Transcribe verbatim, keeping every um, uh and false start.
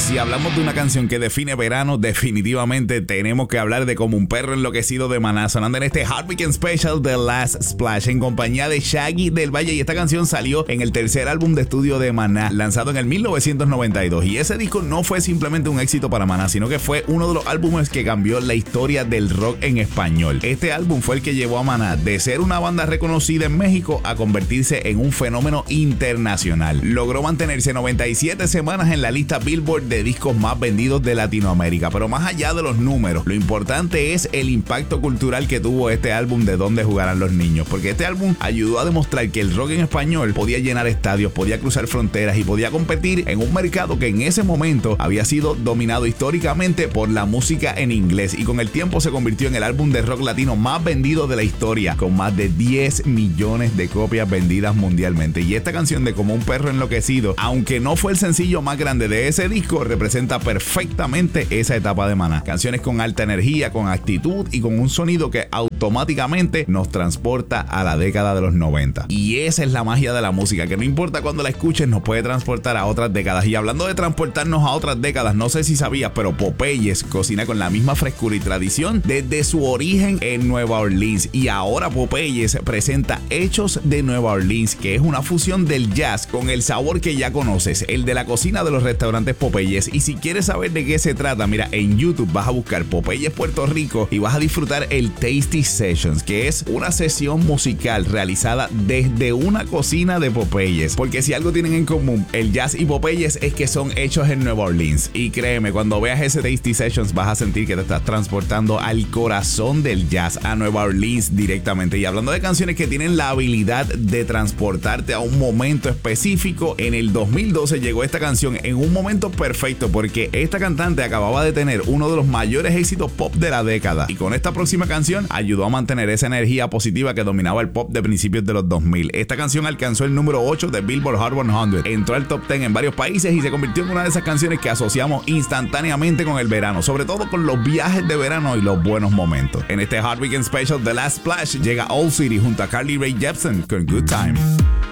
Si hablamos de una canción que define verano, definitivamente tenemos que hablar de Como un perro enloquecido de Maná, sonando en este Hard Weekend Special The Last Splash en compañía de Shaggy del Valle. Y esta canción salió en el tercer álbum de estudio de Maná, lanzado en el mil novecientos noventa y dos. Y ese disco no fue simplemente un éxito para Maná, sino que fue uno de los álbumes que cambió la historia del rock en español. Este álbum fue el que llevó a Maná de ser una banda reconocida en México a convertirse en un fenómeno internacional. Logró mantenerse noventa y siete semanas en la lista Billboard de discos más vendidos de Latinoamérica. Pero más allá de los números, lo importante es el impacto cultural que tuvo este álbum de Donde Jugarán los Niños, porque este álbum ayudó a demostrar que el rock en español podía llenar estadios, podía cruzar fronteras y podía competir en un mercado que en ese momento había sido dominado históricamente por la música en inglés, y con el tiempo se convirtió en el álbum de rock latino más vendido de la historia, con más de diez millones de copias vendidas mundialmente. Y esta canción de Como un perro enloquecido, aunque no fue el sencillo más grande de ese disco, representa perfectamente esa etapa de Maná. Canciones con alta energía, con actitud y con un sonido que automáticamente nos transporta a la década de los noventa. Y esa es la magia de la música, que no importa cuando la escuches, nos puede transportar a otras décadas. Y hablando de transportarnos a otras décadas, no sé si sabías, pero Popeyes cocina con la misma frescura y tradición desde su origen en Nueva Orleans. Y ahora Popeyes presenta Hechos de Nueva Orleans, que es una fusión del jazz con el sabor que ya conoces, el de la cocina de los restaurantes Popeyes. Y si quieres saber de qué se trata, mira, en YouTube vas a buscar Popeyes Puerto Rico y vas a disfrutar el Tasty Sessions, que es una sesión musical realizada desde una cocina de Popeyes. Porque si algo tienen en común el jazz y Popeyes es que son hechos en Nueva Orleans. Y créeme, cuando veas ese Tasty Sessions vas a sentir que te estás transportando al corazón del jazz, a Nueva Orleans directamente. Y hablando de canciones que tienen la habilidad de transportarte a un momento específico, en el dos mil doce llegó esta canción en un momento perfecto, porque esta cantante acababa de tener uno de los mayores éxitos pop de la década, y con esta próxima canción ayudó a mantener esa energía positiva que dominaba el pop de principios de los dos mil. Esta canción alcanzó el número ocho de Billboard Hot cien, entró al top diez en varios países y se convirtió en una de esas canciones que asociamos instantáneamente con el verano, sobre todo con los viajes de verano y los buenos momentos. En este Hard Weekend Special The Last Splash llega Old City junto a Carly Rae Jepsen con Good Time.